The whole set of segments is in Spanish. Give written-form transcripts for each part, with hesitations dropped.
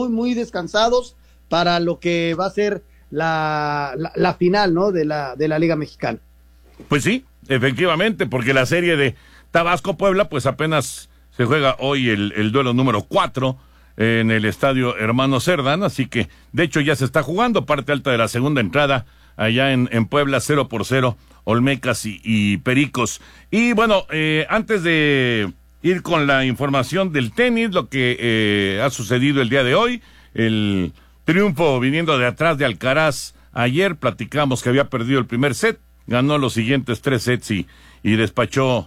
muy descansados para lo que va a ser la final, ¿no? de la Liga Mexicana. Pues sí, efectivamente, porque la serie de Tabasco-Puebla, pues apenas se juega hoy el duelo número 4 en el estadio Hermano Cerdán, así que de hecho ya se está jugando parte alta de la segunda entrada allá en Puebla, 0-0, Olmecas y Pericos. Y bueno, antes de ir con la información del tenis, lo que ha sucedido el día de hoy, el triunfo viniendo de atrás de Alcaraz. Ayer platicamos que había perdido el primer set, ganó los siguientes 3 sets y despachó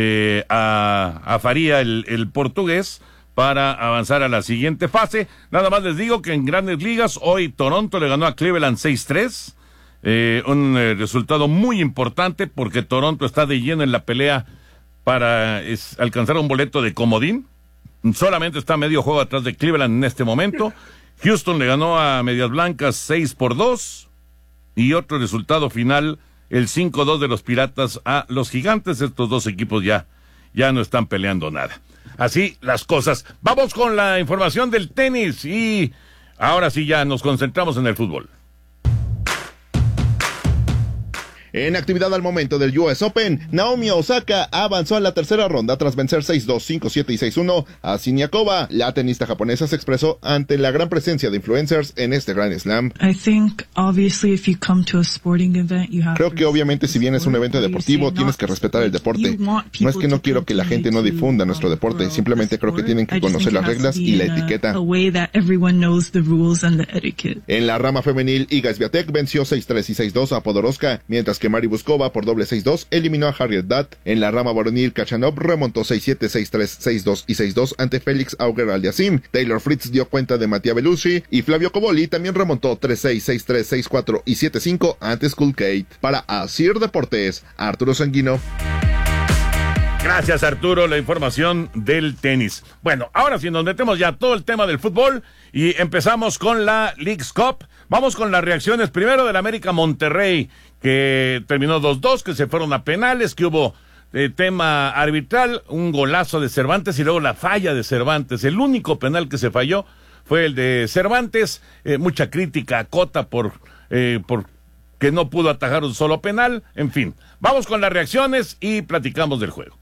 a Faria, el portugués, para avanzar a la siguiente fase. Nada más les digo que en Grandes Ligas, hoy Toronto le ganó a Cleveland 6-3, un resultado muy importante porque Toronto está de lleno en la pelea para alcanzar un boleto de comodín. Solamente está medio juego atrás de Cleveland en este momento. Houston le ganó a Medias Blancas 6-2, y otro resultado final, el 5-2 de los Piratas a los Gigantes. Estos dos equipos ya no están peleando nada. Así las cosas. Vamos con la información del tenis y ahora sí ya nos concentramos en el fútbol. En actividad al momento del US Open, Naomi Osaka avanzó a la tercera ronda tras vencer 6-2, 5-7 y 6-1 a Siniakova. La tenista japonesa se expresó ante la gran presencia de influencers en este Grand Slam. Creo que obviamente si vienes a un evento deportivo tienes que respetar el deporte. No es que no quiero que la gente no difunda nuestro deporte, simplemente creo que tienen que conocer las reglas y la etiqueta. En la rama femenil, Iga Swiatek venció 6-3 y 6-2 a Podoroska, mientras que Mari Buskova por doble 6-2 eliminó a Harriet Dutt. En la rama varonil, Kachanov remontó 6-7, 6-3, 6-2 y 6-2 ante Félix Auger-Aliassime. Taylor Fritz dio cuenta de Mattia Bellucci y Flavio Coboli también remontó 3-6, 6-3, 6-4 y 7-5 ante Skullgate. Para Asir Deportes, Arturo Sanguino. Gracias, Arturo, la información del tenis. Bueno, ahora sí nos metemos ya todo el tema del fútbol y empezamos con la Leagues Cup. Vamos con las reacciones primero del América Monterrey, que terminó 2-2, que se fueron a penales, que hubo tema arbitral, un golazo de Cervantes y luego la falla de Cervantes. El único penal que se falló fue el de Cervantes. Mucha crítica a Cota por que no pudo atajar un solo penal. En fin, vamos con las reacciones y platicamos del juego.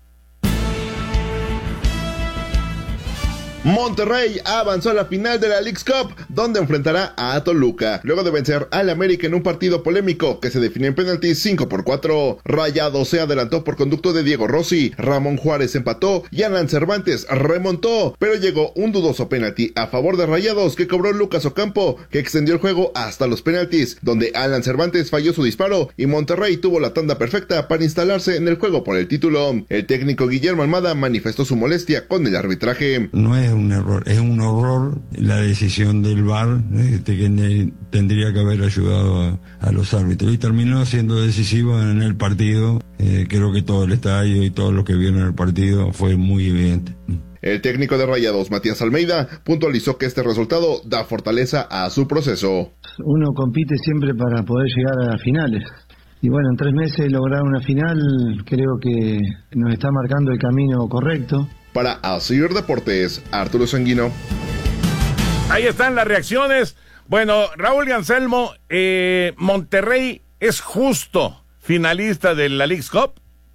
Monterrey avanzó a la final de la Leagues Cup, donde enfrentará a Toluca, luego de vencer al América en un partido polémico que se definió en penaltis 5-4. Rayados se adelantó por conducto de Diego Rossi, Ramón Juárez empató y Alan Cervantes remontó, pero llegó un dudoso penalti a favor de Rayados que cobró Lucas Ocampo, que extendió el juego hasta los penaltis, donde Alan Cervantes falló su disparo y Monterrey tuvo la tanda perfecta para instalarse en el juego por el título. El técnico Guillermo Almada manifestó su molestia con el arbitraje. No es un error, es un horror la decisión del VAR, que tendría que haber ayudado a los árbitros, y terminó siendo decisivo en el partido. Creo que todo el estadio y todos los que vieron el partido fue muy evidente. El técnico de Rayados, Matías Almeida, puntualizó que este resultado da fortaleza a su proceso. Uno compite siempre para poder llegar a las finales. Y bueno, en 3 meses lograr una final creo que nos está marcando el camino correcto. Para Asir Deportes, Arturo Sanguino. Ahí están las reacciones. Bueno, Raúl y Anselmo, Monterrey es justo finalista de la Leagues Cup.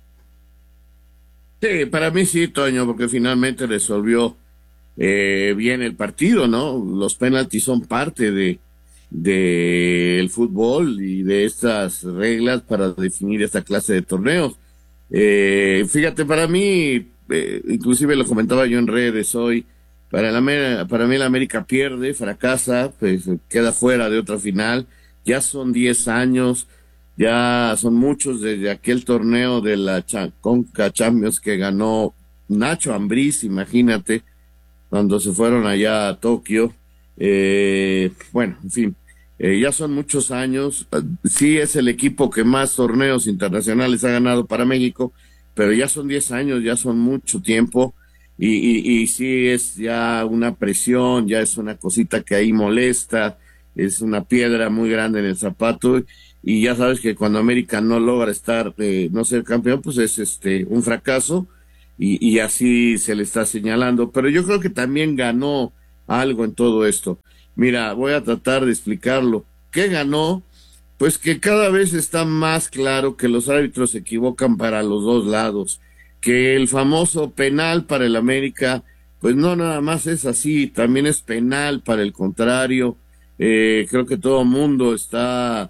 Sí, para mí sí, Toño, porque finalmente resolvió bien el partido, ¿no? Los penaltis son parte del fútbol y de estas reglas para definir esta clase de torneos. Fíjate, para mí, inclusive lo comentaba yo en redes hoy, para mí el América pierde, fracasa, pues queda fuera de otra final. Ya son 10 años, ya son muchos desde aquel torneo de la Conca Champions que ganó Nacho Ambriz, imagínate, cuando se fueron allá a Tokio. Bueno, en fin, ya son muchos años. Sí es el equipo que más torneos internacionales ha ganado para México, pero ya son 10 años, ya son mucho tiempo, y sí es ya una presión, ya es una cosita que ahí molesta, es una piedra muy grande en el zapato, y ya sabes que cuando América no logra no ser campeón, pues es un fracaso, y así se le está señalando. Pero yo creo que también ganó algo en todo esto. Mira, voy a tratar de explicarlo. ¿Qué ganó? Pues que cada vez está más claro que los árbitros se equivocan para los dos lados, que el famoso penal para el América, pues no nada más es así, también es penal para el contrario. Creo que todo el mundo está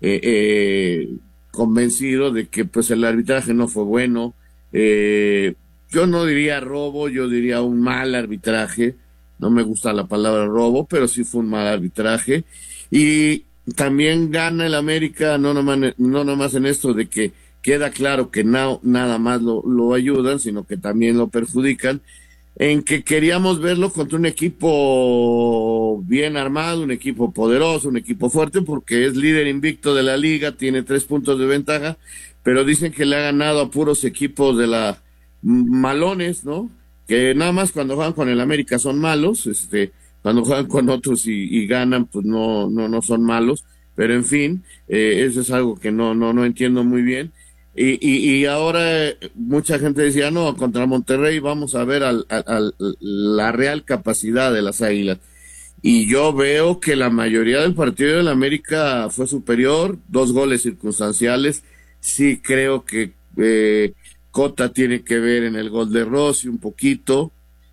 convencido de que pues el arbitraje no fue bueno. Yo no diría robo, yo diría un mal arbitraje. No me gusta la palabra robo, pero sí fue un mal arbitraje. Y también gana el América, no nomás en esto de que queda claro que nada más lo ayudan, sino que también lo perjudican, en que queríamos verlo contra un equipo bien armado, un equipo poderoso, un equipo fuerte, porque es líder invicto de la liga, tiene 3 puntos de ventaja, pero dicen que le ha ganado a puros equipos de la malones, ¿no? Que nada más cuando juegan con el América son malos, cuando juegan con otros y ganan, pues no son malos, pero en fin, eso es algo que no entiendo muy bien. Y ahora mucha gente decía, no, contra Monterrey vamos a ver la real capacidad de las Águilas. Y yo veo que la mayoría del partido del América fue superior, 2 goles circunstanciales. Sí creo que Cota tiene que ver en el gol de Rossi un poquito,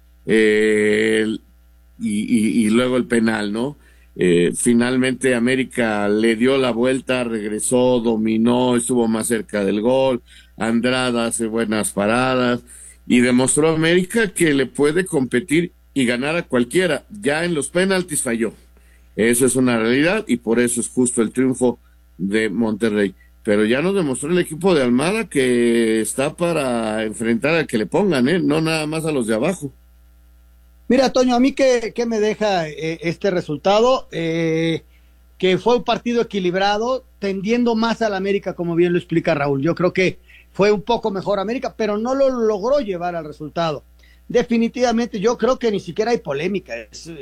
y luego el penal, ¿no? Finalmente América le dio la vuelta, regresó, dominó, estuvo más cerca del gol. Andrada hace buenas paradas y demostró a América que le puede competir y ganar a cualquiera. Ya en los penaltis falló, eso es una realidad y por eso es justo el triunfo de Monterrey. Pero ya nos demostró el equipo de Almada que está para enfrentar al que le pongan, no nada más a los de abajo. Mira, Toño, a mí ¿qué me deja este resultado? Que fue un partido equilibrado, tendiendo más al América, como bien lo explica Raúl. Yo creo que fue un poco mejor América, pero no lo logró llevar al resultado. Definitivamente, yo creo que ni siquiera hay polémica.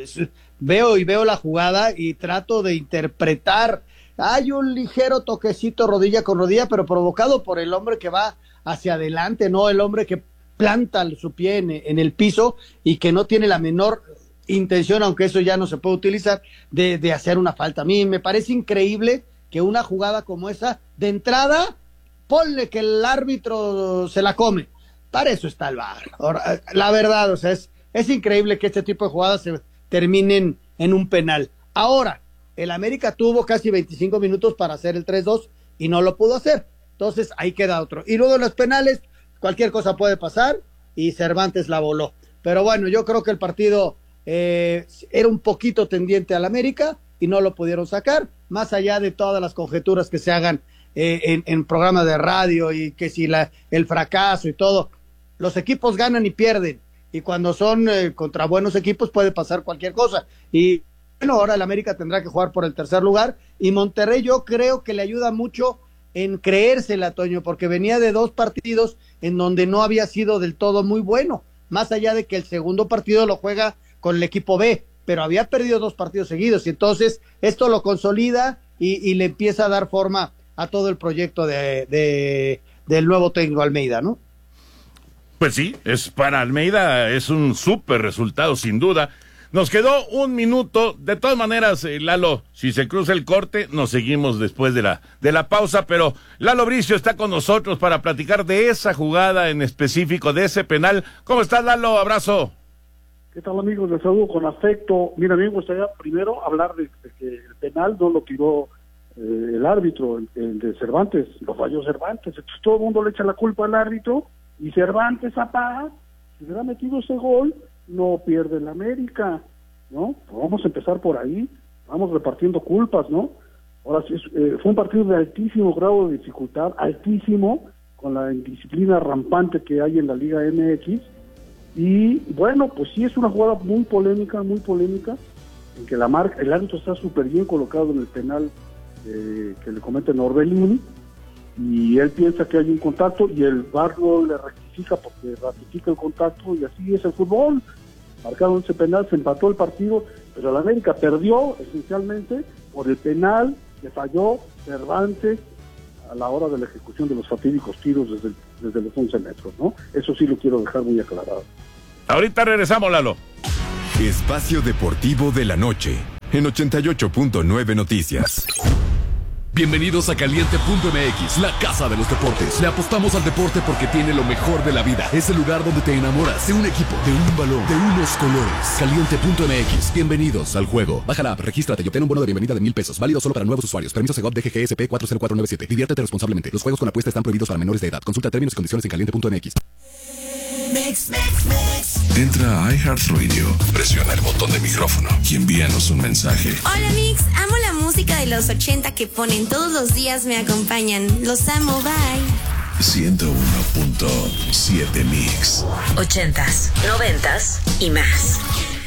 Veo la jugada y trato de interpretar. Hay un ligero toquecito rodilla con rodilla, pero provocado por el hombre que va hacia adelante, no el hombre que planta su pie en el piso y que no tiene la menor intención, aunque eso ya no se puede utilizar, de hacer una falta. A mí me parece increíble que una jugada como esa, de entrada, ponle que el árbitro se la come. Para eso está el VAR. Ahora, la verdad, o sea, es increíble que este tipo de jugadas se terminen en un penal. Ahora, el América tuvo casi 25 minutos para hacer el 3-2 y no lo pudo hacer. Entonces, ahí queda otro. Y luego en los penales, cualquier cosa puede pasar y Cervantes la voló. Pero bueno, yo creo que el partido era un poquito tendiente al América y no lo pudieron sacar, más allá de todas las conjeturas que se hagan en programas de radio y que si el fracaso y todo. Los equipos ganan y pierden y cuando son contra buenos equipos puede pasar cualquier cosa. Y bueno, ahora el América tendrá que jugar por el tercer lugar y Monterrey yo creo que le ayuda mucho en creérsela, Toño, porque venía de 2 partidos en donde no había sido del todo muy bueno, más allá de que el segundo partido lo juega con el equipo B, pero había perdido 2 partidos seguidos, y entonces esto lo consolida y le empieza a dar forma a todo el proyecto del nuevo técnico Almeida, ¿no? Pues sí, para Almeida es un súper resultado, sin duda. Nos quedó 1 minuto. De todas maneras, Lalo, si se cruza el corte, nos seguimos después de la pausa, pero Lalo Bricio está con nosotros para platicar de esa jugada en específico, de ese penal. ¿Cómo estás, Lalo? Abrazo. ¿Qué tal, amigos? Les saludo con afecto. Mira, a mí me gustaría primero hablar de que el penal no lo tiró el árbitro, el de Cervantes, lo falló Cervantes. Entonces todo el mundo le echa la culpa al árbitro y Cervantes apaga. Si hubiera metido ese gol, no pierde el América, ¿no? Pues vamos a empezar por ahí, vamos repartiendo culpas, ¿no? Ahora sí, fue un partido de altísimo grado de dificultad, altísimo, con la indisciplina rampante que hay en la Liga MX, y bueno, pues sí es una jugada muy polémica, en que el árbitro está súper bien colocado en el penal que le comete Orbelín, y él piensa que hay un contacto, y el VAR no le rectifica porque ratifica el contacto, y así es el fútbol. Marcaron ese penal, se empató el partido, pero el América perdió esencialmente por el penal que falló Cervantes a la hora de la ejecución de los fatídicos tiros desde los 11 metros, ¿no? Eso sí lo quiero dejar muy aclarado. Ahorita regresamos, Lalo. Espacio Deportivo de la Noche, en 88.9 Noticias. Bienvenidos a Caliente.mx, la casa de los deportes. Le apostamos al deporte porque tiene lo mejor de la vida. Es el lugar donde te enamoras de un equipo, de un balón, de unos colores. Caliente.mx, bienvenidos al juego. Baja la app, regístrate y obtén un bono de bienvenida de $1,000. Válido solo para nuevos usuarios. Permiso Segov DGGSP 40497. Diviértete responsablemente. Los juegos con apuesta están prohibidos para menores de edad. Consulta términos y condiciones en Caliente.mx. Entra a iHeartRadio, presiona el botón de micrófono y envíanos un mensaje. Hola Mix, amo la música de los 80 que ponen todos los días, me acompañan. Los amo, bye. 101.7 Mix. 80s, 90s y más.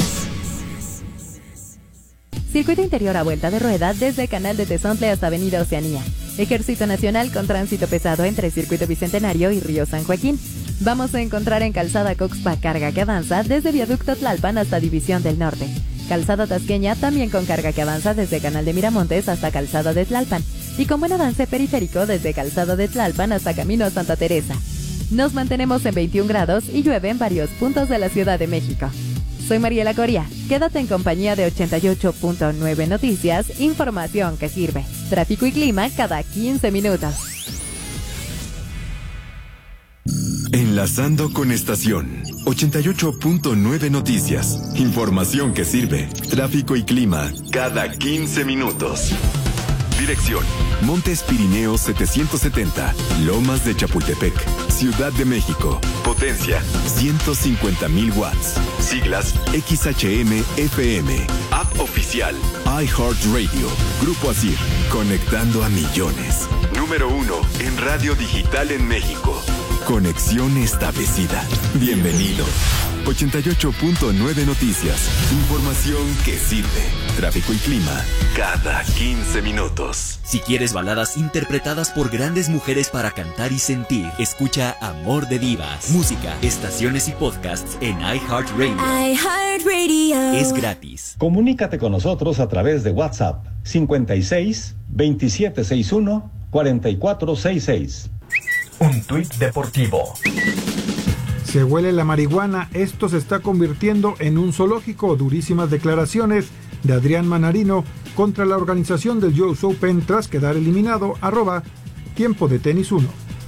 Circuito interior a vuelta de rueda desde Canal de Tezontle hasta Avenida Oceanía. Ejército Nacional con tránsito pesado entre Circuito Bicentenario y Río San Joaquín. Vamos a encontrar en Calzada Coxpa carga que avanza desde Viaducto Tlalpan hasta División del Norte. Calzada Tasqueña también con carga que avanza desde Canal de Miramontes hasta Calzada de Tlalpan. Y con buen avance periférico desde Calzada de Tlalpan hasta Camino a Santa Teresa. Nos mantenemos en 21 grados y llueve en varios puntos de la Ciudad de México. Soy Mariela Coria. Quédate en compañía de 88.9 Noticias, información que sirve. Tráfico y clima cada 15 minutos. Enlazando con estación 88.9 Noticias. Información que sirve. Tráfico y clima cada 15 minutos. Dirección: Montes Pirineos 770, Lomas de Chapultepec, Ciudad de México. Potencia: 150,000 watts. Siglas: XHM-FM. App oficial: iHeartRadio. Grupo ASIR, conectando a millones. Número 1 en radio digital en México. Conexión establecida. Bienvenido. 88.9 Noticias. Información que sirve. Tráfico y clima cada 15 minutos. Si quieres baladas interpretadas por grandes mujeres para cantar y sentir, escucha Amor de Divas. Música, estaciones y podcasts en iHeartRadio. iHeartRadio. Es gratis. Comunícate con nosotros a través de WhatsApp 56 2761 4466. Un tuit deportivo. Se huele la marihuana, esto se está convirtiendo en un zoológico. Durísimas declaraciones de Adrián Manarino contra la organización del US Open tras quedar eliminado. @Tiempo de Tenis 1.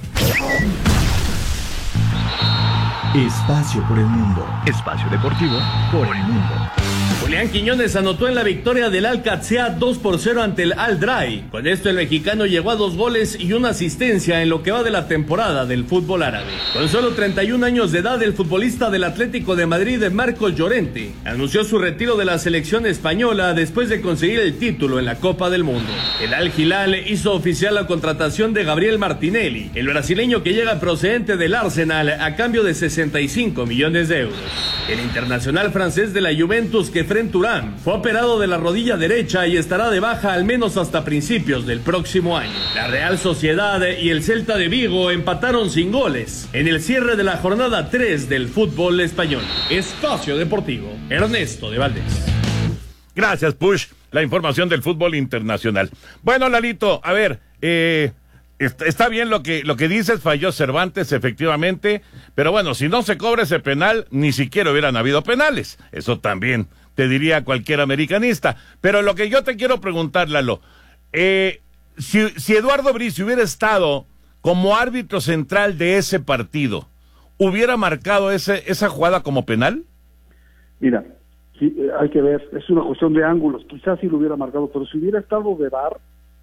Espacio por el mundo. Espacio deportivo por el mundo. Julián Quiñones anotó en la victoria del Al-Qadsiya 2-0 ante el Al-Drai. Con esto el mexicano llegó a 2 goles y una asistencia en lo que va de la temporada del fútbol árabe. Con solo 31 años de edad, el futbolista del Atlético de Madrid, Marcos Llorente, anunció su retiro de la selección española después de conseguir el título en la Copa del Mundo. El Al-Hilal hizo oficial la contratación de Gabriel Martinelli, el brasileño que llega procedente del Arsenal a cambio de 65 millones de euros. El internacional francés de la Juventus, Kefren Turán, fue operado de la rodilla derecha y estará de baja al menos hasta principios del próximo año. La Real Sociedad y el Celta de Vigo empataron sin goles en el cierre de la jornada 3 del fútbol español. Espacio Deportivo, Ernesto de Valdés. Gracias, Push. La información del fútbol internacional. Bueno, Lalito, a ver, está bien lo que dices, falló Cervantes, efectivamente, pero bueno, si no se cobra ese penal, ni siquiera hubieran habido penales. Eso también te diría cualquier americanista. Pero lo que yo te quiero preguntar, Lalo, si Eduardo Bricio hubiera estado como árbitro central de ese partido, ¿hubiera marcado esa jugada como penal? Mira, sí, hay que ver, es una cuestión de ángulos, quizás sí lo hubiera marcado, pero si hubiera estado de VAR,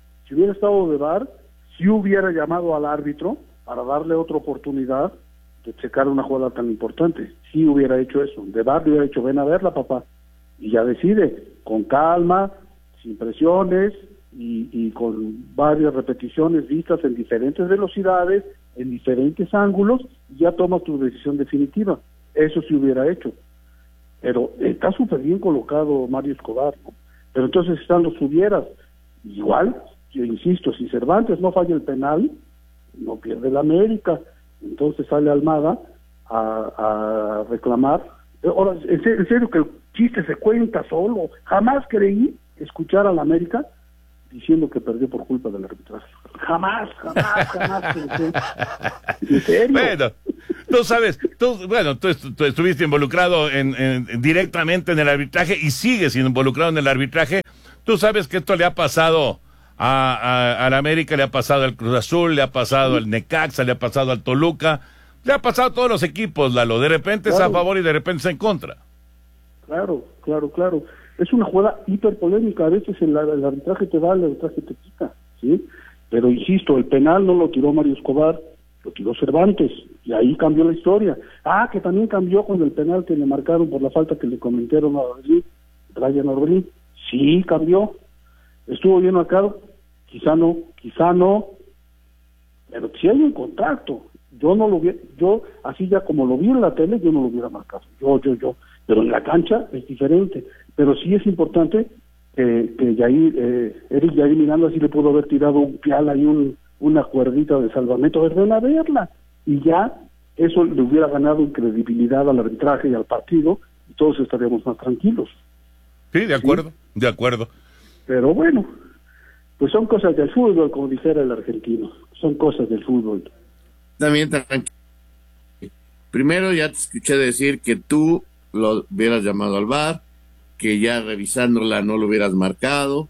sí hubiera llamado al árbitro para darle otra oportunidad de checar una jugada tan importante. Sí hubiera hecho eso. De VAR le hubiera dicho, ven a verla, papá, y ya decide, con calma, sin presiones y con varias repeticiones vistas en diferentes velocidades, en diferentes ángulos, y ya tomas tu decisión definitiva. Eso sí hubiera hecho. Pero está súper bien colocado Mario Escobar, ¿no? Pero entonces están los hubieras. Igual, yo insisto, si Cervantes no falla el penal, no pierde la América. Entonces sale Almada a reclamar. Ahora, en serio que el chiste se cuenta solo. Jamás creí escuchar a la América diciendo que perdió por culpa del arbitraje. Jamás pensé. En serio. Bueno, Tú sabes, tú estuviste involucrado directamente en el arbitraje y sigues involucrado en el arbitraje. Tú sabes que esto le ha pasado a la América, le ha pasado al Cruz Azul, le ha pasado al Necaxa, le ha pasado al Toluca, le ha pasado a todos los equipos, Lalo. De repente es a favor y de repente es en contra. Claro. Es una jugada hiperpolémica. A veces el arbitraje te da, el arbitraje te quita, ¿sí? Pero insisto, el penal no lo tiró Mario Escobar, lo tiró Cervantes, y ahí cambió la historia. Que también cambió con el penal que le marcaron por la falta que le comentaron a Brian Orbelín. Sí, cambió. ¿Estuvo bien marcado? Quizá no, pero si hay un contacto, yo así ya como lo vi en la tele, yo no lo hubiera marcado, yo, pero en la cancha es diferente. Pero sí es importante que Eric Jair Miranda sí le pudo haber tirado un pial ahí, una cuerdita de salvamento, ven a verla, y ya eso le hubiera ganado en credibilidad al arbitraje y al partido, y todos estaríamos más tranquilos. Sí, de acuerdo, ¿sí? De acuerdo. Pero bueno, pues son cosas del fútbol, como dijera el argentino, son cosas del fútbol. También tranquilo. Primero ya te escuché decir que tú lo hubieras llamado al VAR, que ya revisándola no lo hubieras marcado.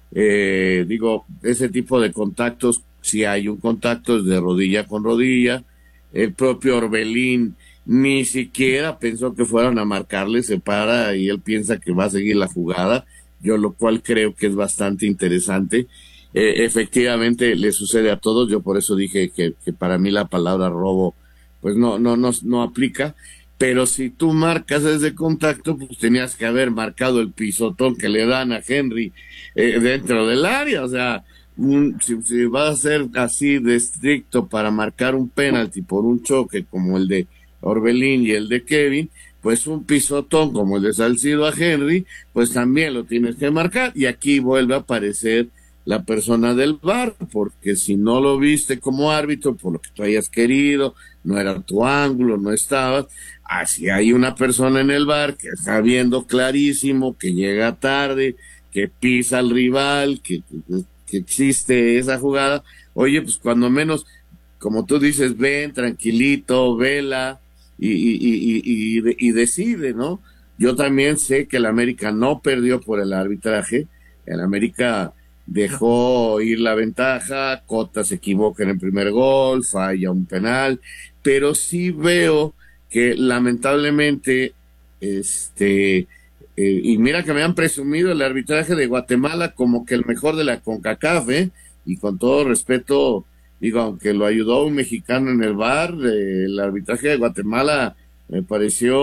Ese tipo de contactos, si hay un contacto es de rodilla con rodilla. El propio Orbelín ni siquiera pensó que fueran a marcarle, se para y él piensa que va a seguir la jugada, lo cual creo que es bastante interesante. Efectivamente le sucede a todos, yo por eso dije que para mí la palabra robo pues no aplica, pero si tú marcas ese contacto, pues tenías que haber marcado el pisotón que le dan a Henry dentro del área. O sea, si va a ser así de estricto para marcar un penalti por un choque como el de Orbelín y el de Kevin, pues un pisotón como el de Salcido a Henry, pues también lo tienes que marcar, y aquí vuelve a aparecer la persona del VAR, porque si no lo viste como árbitro, por lo que tú hayas querido, no era tu ángulo, no estabas, así hay una persona en el VAR que está viendo clarísimo, que llega tarde, que pisa al rival, que existe esa jugada. Oye, pues cuando menos, como tú dices, ven tranquilito, vela y decide, ¿no? Yo también sé que el América no perdió por el arbitraje, el América dejó ir la ventaja, Cota se equivoca en el primer gol, falla un penal, pero sí veo que lamentablemente, y mira que me han presumido el arbitraje de Guatemala como que el mejor de la CONCACAF, y con todo respeto, aunque lo ayudó un mexicano en el VAR, el arbitraje de Guatemala me pareció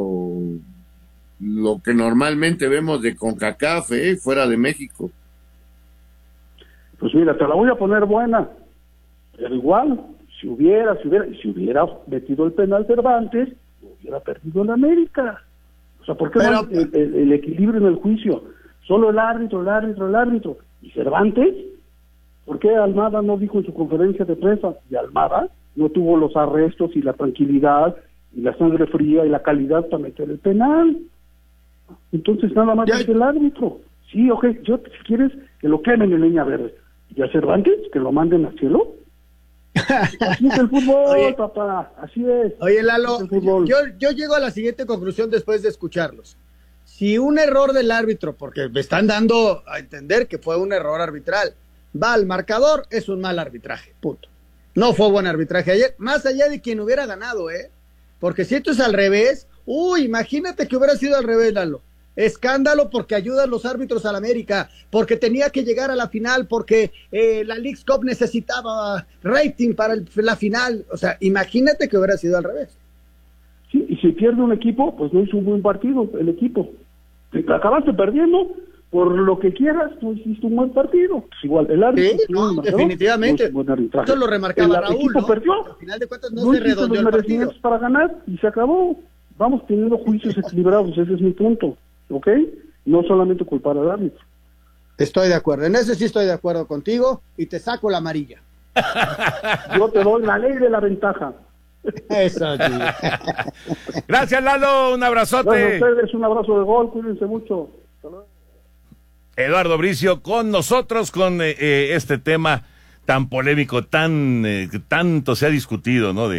lo que normalmente vemos de CONCACAF, fuera de México. Pues mira, te la voy a poner buena, pero igual, si hubiera metido el penal Cervantes, hubiera perdido el América. O sea, ¿por qué no el equilibrio en el juicio? Solo el árbitro, y Cervantes. ¿Por qué Almada no dijo en su conferencia de prensa? Y Almada no tuvo los arrestos y la tranquilidad y la sangre fría y la calidad para meter el penal. Entonces nada más es el árbitro. Sí, yo si quieres que lo quemen en leña verde. ¿Y a Cervantes que lo manden al cielo? Así es el fútbol, papá, así es. Oye, Lalo, yo llego a la siguiente conclusión después de escucharlos. Si un error del árbitro, porque me están dando a entender que fue un error arbitral, va al marcador, es un mal arbitraje, punto. No fue buen arbitraje ayer, más allá de quien hubiera ganado, porque si esto es al revés, imagínate que hubiera sido al revés, Lalo. Escándalo porque ayudan los árbitros al América, porque tenía que llegar a la final, porque la Leagues Cup necesitaba rating para la final. O sea, imagínate que hubiera sido al revés. Sí, y si pierde un equipo, pues no hizo un buen partido el equipo. Te acabaste perdiendo, por lo que quieras, no hiciste un buen partido. Pues igual, el árbitro... Sí, definitivamente. No eso lo remarcaba Raúl, equipo perdió. Al final de cuentas no se redondeó el partido. Para ganar y se acabó. Vamos teniendo juicios equilibrados, ese es mi punto. ¿Ok? No solamente culpar al árbitro. Estoy de acuerdo, en eso sí estoy de acuerdo contigo y te saco la amarilla. Yo te doy la ley de la ventaja. Eso, sí. Gracias, Lalo, un abrazote. Gracias a ustedes, un abrazo de gol, cuídense mucho. Eduardo Bricio con nosotros con este tema tan polémico, tanto se ha discutido, ¿no?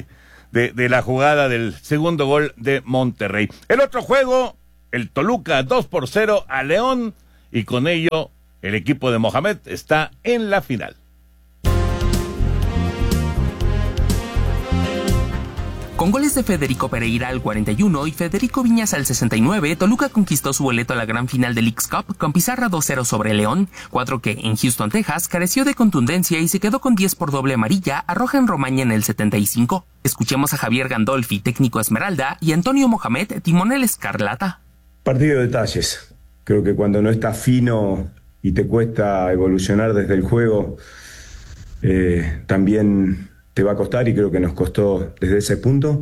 de la jugada del segundo gol de Monterrey. El otro juego, el Toluca 2-0 a León, y con ello el equipo de Mohamed está en la final. Con goles de Federico Pereira al 41 y Federico Viñas al 69, Toluca conquistó su boleto a la gran final del Leagues Cup con pizarra 2-0 sobre León, cuadro que en Houston, Texas, careció de contundencia y se quedó con 10 por doble amarilla a Roja en Romaña en el 75. Escuchemos a Javier Gandolfi, técnico Esmeralda, y Antonio Mohamed, timonel Escarlata. Partido de detalles. Creo que cuando no estás fino y te cuesta evolucionar desde el juego, también te va a costar, y creo que nos costó desde ese punto,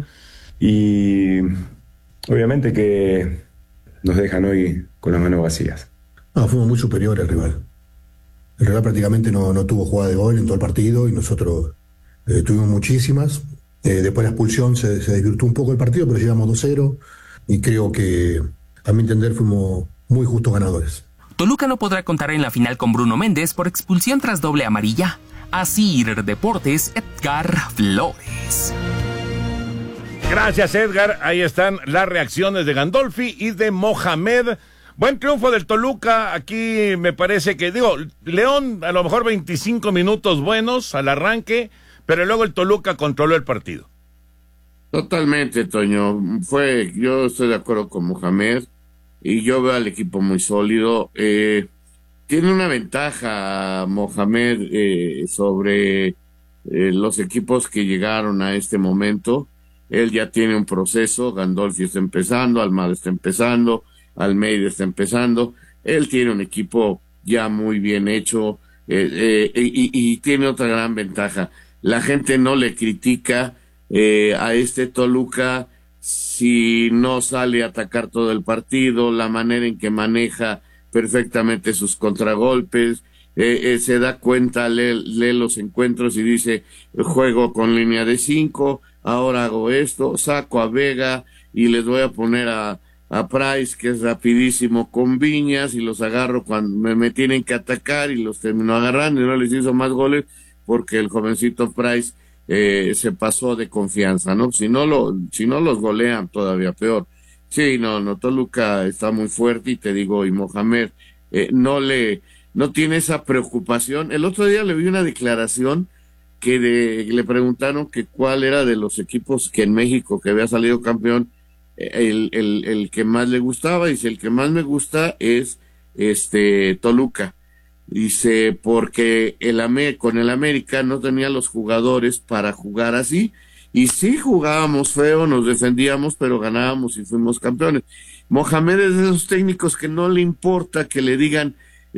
y obviamente que nos dejan hoy con las manos vacías. No, fuimos muy superiores al rival. El rival prácticamente no tuvo jugada de gol en todo el partido y nosotros tuvimos muchísimas. Después la expulsión se desvirtuó un poco el partido, pero llegamos 2-0 y creo que, a mi entender, fuimos muy justos ganadores. Toluca no podrá contar en la final con Bruno Méndez por expulsión tras doble amarilla. Asir Deportes, Edgar Flores. Gracias, Edgar. Ahí están las reacciones de Gandolfi y de Mohamed. Buen triunfo del Toluca. Aquí me parece que, León a lo mejor 25 minutos buenos al arranque, pero luego el Toluca controló el partido. Totalmente, Toño. Yo estoy de acuerdo con Mohamed y yo veo al equipo muy sólido. Tiene una ventaja Mohamed sobre los equipos que llegaron a este momento. Él ya tiene un proceso, Gandolfi está empezando, Almada está empezando, Almeida está empezando. Él tiene un equipo ya muy bien hecho y tiene otra gran ventaja. La gente no le critica a este Toluca si no sale a atacar todo el partido, la manera en que maneja perfectamente sus contragolpes, se da cuenta, lee los encuentros y dice, juego con línea de 5, ahora hago esto, saco a Vega y les voy a poner a Price, que es rapidísimo, con Viñas, y los agarro cuando me tienen que atacar, y los terminó agarrando y no les hizo más goles porque el jovencito Price se pasó de confianza, ¿no? Si no los golean, todavía peor. Sí, no, Toluca está muy fuerte, y te digo, y Mohamed no tiene esa preocupación. El otro día le vi una declaración que le preguntaron que cuál era de los equipos que en México que había salido campeón el que más le gustaba. Dice, el que más me gusta es Toluca. Dice, porque con el América no tenía los jugadores para jugar así. Y sí jugábamos feo, nos defendíamos, pero ganábamos y fuimos campeones. Mohamed es de esos técnicos que no le importa que le digan,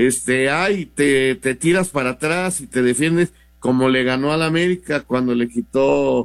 te tiras para atrás y te defiendes, como le ganó al América cuando le quitó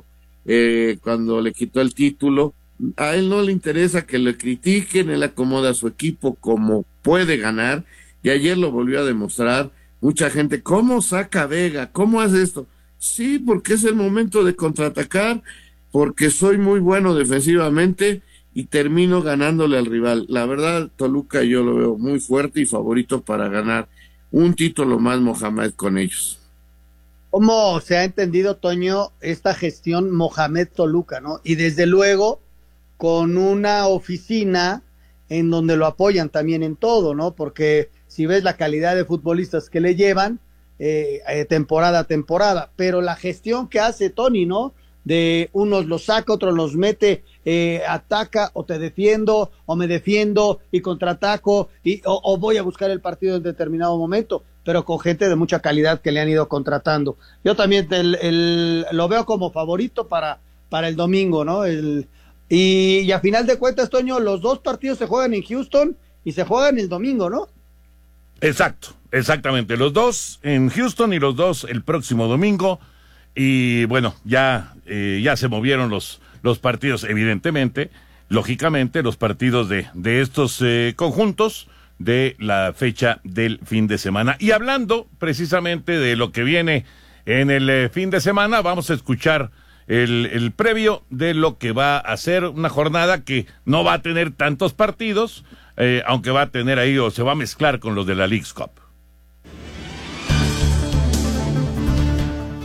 el título. A él no le interesa que le critiquen, él acomoda a su equipo como puede ganar, y ayer lo volvió a demostrar. Mucha gente, ¿cómo saca Vega? ¿Cómo hace esto? Sí, porque es el momento de contraatacar, porque soy muy bueno defensivamente y termino ganándole al rival. La verdad, Toluca yo lo veo muy fuerte y favorito para ganar un título más Mohamed con ellos. ¿Cómo se ha entendido, Toño, esta gestión Mohamed Toluca, ¿no? Y desde luego con una oficina en donde lo apoyan también en todo, ¿no? Porque si ves la calidad de futbolistas que le llevan, temporada a temporada, pero la gestión que hace Tony, ¿no? De unos los saca, otros los mete, ataca, o te defiendo, o me defiendo y contraataco, o voy a buscar el partido en determinado momento, pero con gente de mucha calidad que le han ido contratando. Yo también lo veo como favorito para el domingo, ¿no? Y a final de cuentas, Toño, los dos partidos se juegan en Houston y se juegan el domingo, ¿no? Exactamente, los dos en Houston y los dos el próximo domingo. Y bueno, ya se movieron los partidos, evidentemente, lógicamente, los partidos de estos conjuntos de la fecha del fin de semana. Y hablando precisamente de lo que viene en el fin de semana, vamos a escuchar el previo de lo que va a ser una jornada que no va a tener tantos partidos, aunque va a tener ahí, o se va a mezclar con los de la Leagues Cup. Fin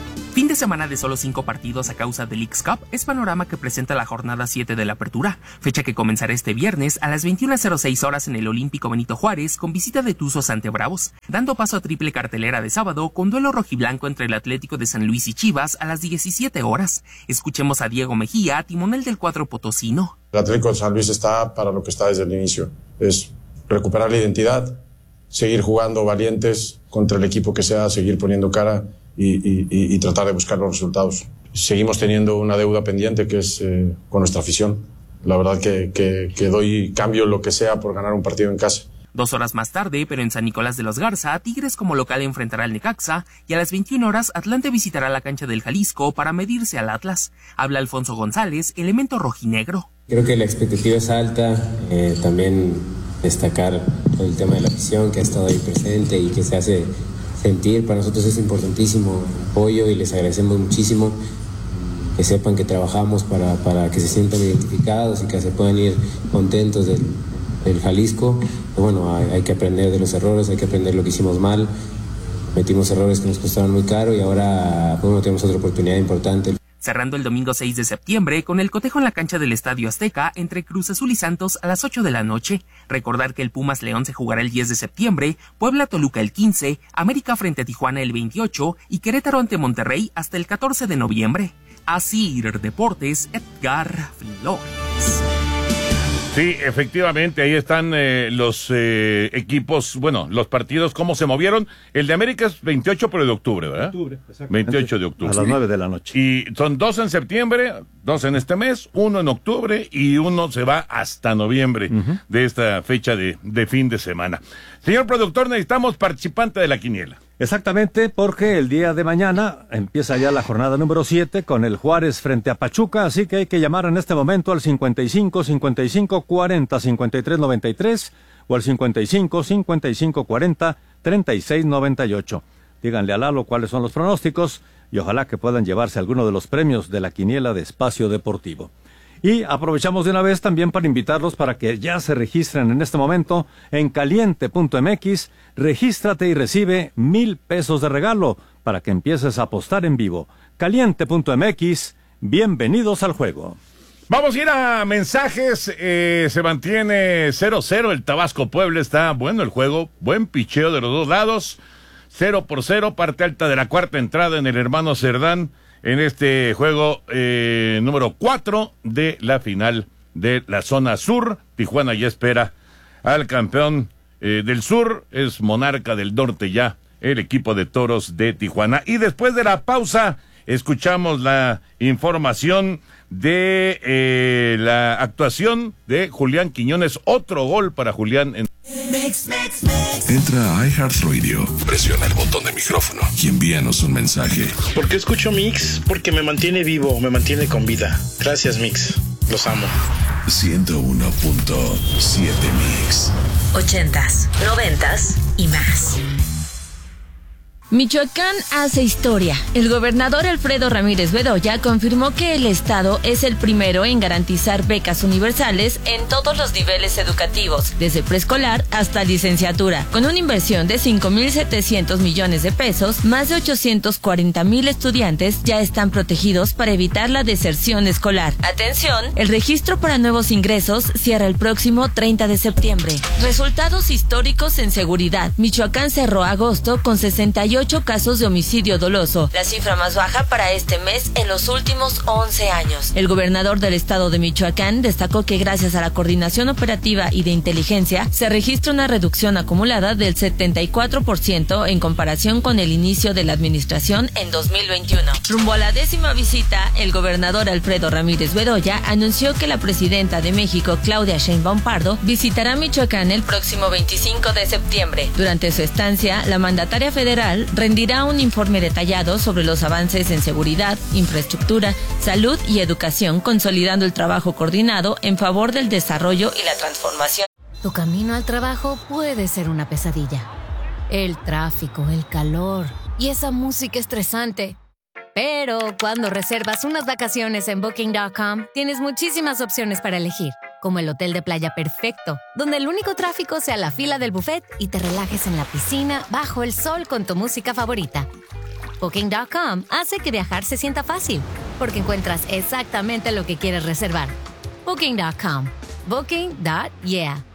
de semana de solo 5 partidos a causa del Leagues Cup es panorama que presenta la jornada 7 de la apertura, fecha que comenzará este viernes a las 21:06 horas en el Olímpico Benito Juárez con visita de Tuzos ante Bravos, dando paso a triple cartelera de sábado con duelo rojiblanco entre el Atlético de San Luis y Chivas a las 17 horas. Escuchemos a Diego Mejía, timonel del cuadro potosino. El Atlético de San Luis está para lo que está desde el inicio, es recuperar la identidad, seguir jugando valientes contra el equipo que sea, seguir poniendo cara y tratar de buscar los resultados. Seguimos teniendo una deuda pendiente que es con nuestra afición. La verdad que cambio lo que sea por ganar un partido en casa. 2 horas más tarde, pero en San Nicolás de los Garza, Tigres como local enfrentará al Necaxa y a las 21 horas Atlante visitará la cancha del Jalisco para medirse al Atlas. Habla Alfonso González, elemento rojinegro. Creo que la expectativa es alta, también destacar el tema de la afición que ha estado ahí presente y que se hace sentir. Para nosotros es importantísimo el apoyo y les agradecemos muchísimo. Que sepan que trabajamos para que se sientan identificados y que se puedan ir contentos del Jalisco. Bueno, hay que aprender de los errores, hay que aprender lo que hicimos mal. Metimos errores que nos costaron muy caro y ahora tenemos otra oportunidad importante. Cerrando el domingo 6 de septiembre con el cotejo en la cancha del Estadio Azteca entre Cruz Azul y Santos a las 8 de la noche. Recordar que el Pumas León se jugará el 10 de septiembre, Puebla Toluca el 15, América frente a Tijuana el 28 y Querétaro ante Monterrey hasta el 14 de noviembre. Asir Deportes, Edgar Flores. Sí, efectivamente, ahí están los equipos, bueno, los partidos, cómo se movieron. El de América es 28 de octubre, ¿verdad? Octubre, 28 de octubre. A las 9 de la noche. Y son 2 en septiembre, 2 en este mes, 1 en octubre y 1 se va hasta noviembre de esta fecha de fin de semana. Señor productor, necesitamos participante de la quiniela. Exactamente, porque el día de mañana empieza ya la jornada número 7 con el Juárez frente a Pachuca, así que hay que llamar en este momento al 55 55 40 53 93 o al 55 55 40 36 98. Díganle a Lalo cuáles son los pronósticos y ojalá que puedan llevarse alguno de los premios de la quiniela de Espacio Deportivo. Y aprovechamos de una vez también para invitarlos para que ya se registren en este momento en caliente.mx. Regístrate y recibe 1,000 pesos de regalo para que empieces a apostar en vivo. Caliente.mx, bienvenidos al juego. Vamos a ir a mensajes, se mantiene 0-0, el Tabasco Puebla está bueno el juego, buen picheo de los dos lados, 0-0, parte alta de la cuarta entrada en el Hermano Cerdán. En este juego número 4 de la final de la zona sur. Tijuana ya espera al campeón del sur, es monarca del norte ya, el equipo de Toros de Tijuana. Y después de la pausa, escuchamos la información de la actuación de Julián Quiñones, otro gol para Julián. Entra a iHeartRadio, presiona el botón de micrófono y envíanos un mensaje. ¿Por qué escucho Mix? Porque me mantiene vivo, me mantiene con vida. Gracias, Mix. Los amo. 101.7 Mix. 80s, 90s y más. Michoacán hace historia. El gobernador Alfredo Ramírez Bedoya confirmó que el estado es el primero en garantizar becas universales en todos los niveles educativos, desde preescolar hasta licenciatura. Con una inversión de 5,700 millones de pesos, más de 840,000 estudiantes ya están protegidos para evitar la deserción escolar. Atención, el registro para nuevos ingresos cierra el próximo 30 de septiembre. Resultados históricos en seguridad. Michoacán cerró agosto con 68 casos de homicidio doloso, la cifra más baja para este mes en los últimos 11 años. El gobernador del estado de Michoacán destacó que gracias a la coordinación operativa y de inteligencia se registra una reducción acumulada del 74% en comparación con el inicio de la administración en 2021. Rumbo a la 10ª visita, el gobernador Alfredo Ramírez Bedoya anunció que la presidenta de México, Claudia Sheinbaum Pardo, visitará Michoacán el próximo 25 de septiembre. Durante su estancia, la mandataria federal rendirá un informe detallado sobre los avances en seguridad, infraestructura, salud y educación, consolidando el trabajo coordinado en favor del desarrollo y la transformación. Tu camino al trabajo puede ser una pesadilla. El tráfico, el calor y esa música estresante. Pero cuando reservas unas vacaciones en Booking.com, tienes muchísimas opciones para elegir, como el hotel de playa perfecto, donde el único tráfico sea la fila del buffet y te relajes en la piscina bajo el sol con tu música favorita. Booking.com hace que viajar se sienta fácil, porque encuentras exactamente lo que quieres reservar. Booking.com. Booking.yeah.